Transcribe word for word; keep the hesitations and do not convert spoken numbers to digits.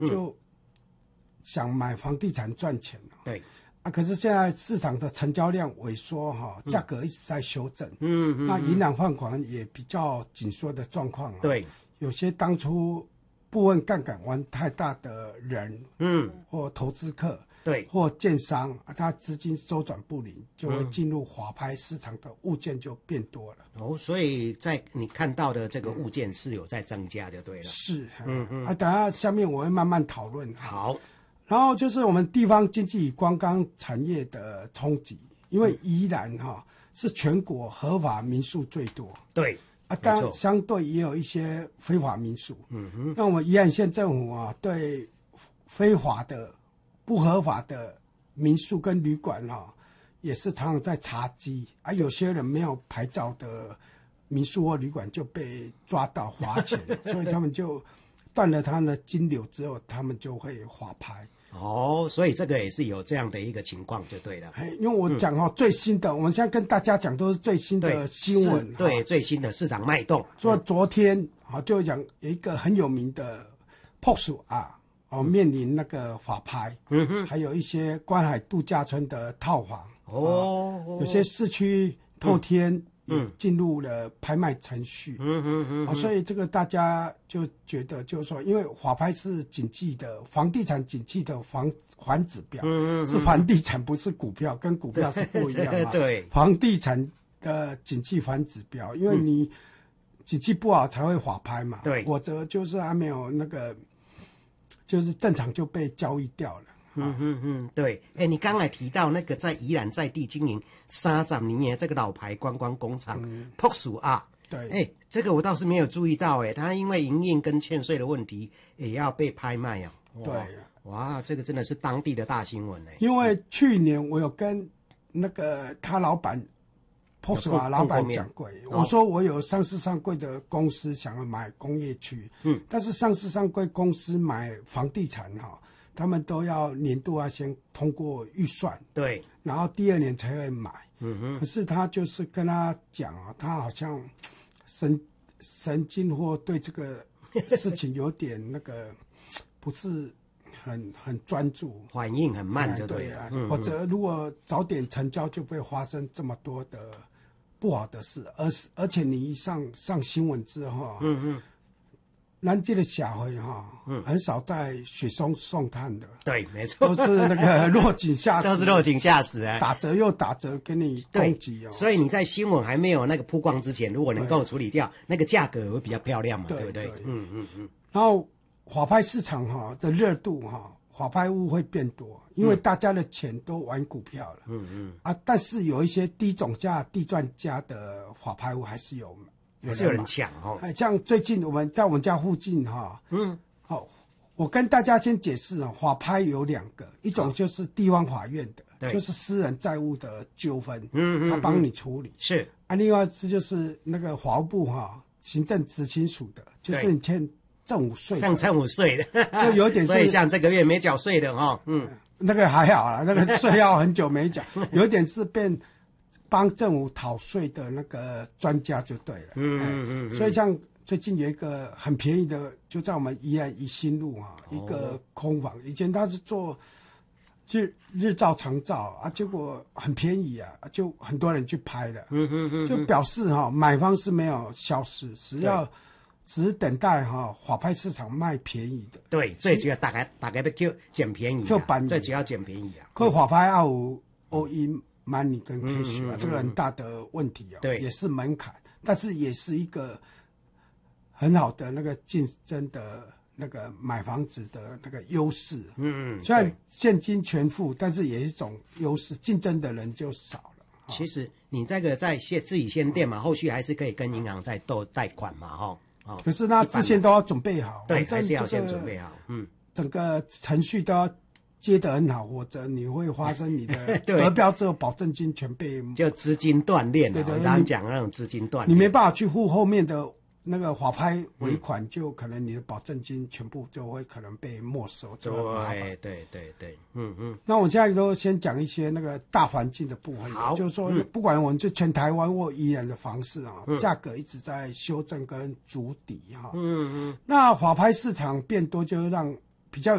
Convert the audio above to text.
就想买房地产赚钱了。 对。 啊，可是现在市场的成交量萎缩哈，价格一直在修正。 嗯嗯。 那银行放款也比较紧缩的状况啊。 对。 有些当初部分杠杆玩太大的人， 嗯， 或投资客。 对， 或建商啊，他资金周转不灵，就会进入法拍市场的物件就变多了。 哦，所以在你看到的这个物件是有在增加就对了。 是， 嗯嗯。 啊，等一下下面我会慢慢讨论。 好。 然后就是我们地方经济与观光产业的冲击，因为宜兰哈、嗯、是全国合法民宿最多。 对。 啊，当然相对也有一些非法民宿。 嗯哼。 那我们宜兰县政府啊，对非法的。不合法的民宿跟旅馆哈、啊，也是常常在查缉啊。有些人没有牌照的民宿或旅馆就被抓到罚钱，所以他们就断了他们的金流之后，他们就会划拍。 哦，所以这个也是有这样的一个情况就对了。 因为我讲哈、哦嗯、最新的，我们现在跟大家讲都是最新的新闻， 对, 对最新的市场脉动。 说昨天啊，就讲有一个很有名的破属啊。哦，面临那个法拍， 嗯哼， 还有一些关海度假村的套房， 哦， 哦有些市区透天也进入了拍卖程序， 嗯嗯嗯， 哦，所以这个大家就觉得就是说，因为法拍是景气的房地产景气的房环指标， 嗯嗯， 是房地产不是股票，跟股票是不一样嘛， 对， 房地产的景气环指标，因为你景气不好才会法拍嘛， 对， 否则就是还没有那个。就是正常就被交易掉了。 嗯嗯嗯，对。哎，你刚才提到那个在宜兰在地经营三十年这个老牌观光工厂朴属啊， 对。 哎，这个我倒是没有注意到，哎，他因为营运跟欠税的问题也要被拍卖啊。 对。 哇，这个真的是当地的大新闻哎。 因为去年我有跟那个他老板。朴属啊，老板讲过，我说我有上市上柜的公司想要买工业区， 嗯， 但是上市上柜公司买房地产哈，他们都要年度要先通过预算， 对， 然后第二年才会买， 嗯哼。 可是他就是跟他讲啊，他好像神神经或对这个事情有点那个不是很很专注， 反应很慢就对了， 哎、对啊，或者如果早点成交，就不会发生这么多的。不好的事，而是而且你一上上新闻之后， 嗯嗯， 南京的小黑哈，嗯，很少在雪松送炭的， 对，没错， 都是那个落井下石， 都是落井下石啊， 打折又打折给你攻击哦。 所以你在新闻还没有那个曝光之前，如果能够处理掉，那个价格会比较漂亮嘛， 对, 对不对？嗯嗯嗯。 然后法拍市场哈的热度哈。法拍屋会变多，因为大家的钱都玩股票了。 嗯嗯啊，但是有一些低总价、地段价的法拍屋还是有， 还是有人抢哦。 哎，像最近我们在我们家附近哈， 嗯， 好、哦，我跟大家先解释啊，法拍有两个，一种就是地方法院的，就是私人债务的纠纷， 嗯嗯， 他帮你处理是啊。另外是就是那个法务部哈，行政执行署的，就是你欠。政府税像政府税的， 就有点， 所以像这个月没缴税的哈，嗯， 那个还好啦，那个税要很久没缴，有点是变帮政府讨税的那个专家就对了， 嗯嗯嗯。 所以像最近有一个很便宜的，就在我们宜兰宜兴路啊，一个空房，以前他是做日日照长照啊，结果很便宜啊，就很多人去拍了， 嗯嗯嗯， 就表示哈，买方是没有消失，只要。只是等待哈法拍市场卖便宜的， 对，最主要大概大概要叫捡便宜、啊， 就板最主要捡便宜啊。 可法拍要有 all in money 跟 cash 啊，嗯嗯嗯、这个很大的问题啊， 对， 也是门槛，但是也是一个很好的那个竞争的那个买房子的那个优势。 嗯嗯， 虽然现金全付，但是也是一种优势，竞争的人就少了。 其实你这个在现自己先店嘛，后续还是可以跟银行再斗贷款嘛，哈。 哦、可是那之前都要准备好， 对，还是要先准备好，嗯， 整个程序都要接得很好，或者你会发生你的得标之后保证金全被就资金断裂了，对对，刚刚讲那种资金断裂， 你没办法去付后面的那个法拍尾款，嗯、就可能你的保证金全部就会可能被没收， 对对对对，嗯嗯。 那我现在都先讲一些那个大环境的部分， 好， 就是说， 嗯、 不管我们就全台湾或宜兰的房市啊， 嗯、 价格一直在修正跟筑底哈。 嗯嗯。 那法拍市场变多，就让比较